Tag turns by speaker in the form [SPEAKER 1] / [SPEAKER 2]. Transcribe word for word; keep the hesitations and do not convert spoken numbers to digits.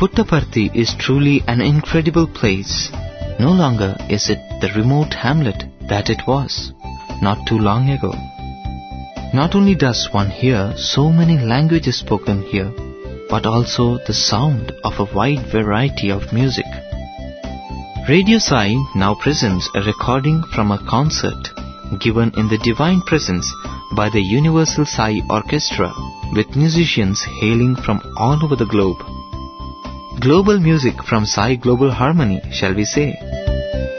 [SPEAKER 1] Puttaparthi is truly an incredible place. No longer is it the remote hamlet that it was not too long ago. Not only does one hear so many languages spoken here, but also the sound of a wide variety of music. Radio Sai now presents a recording from a concert given in the Divine Presence by the Universal Sai Orchestra with musicians hailing from all over the globe. Global music from Sai Global Harmony, shall we say?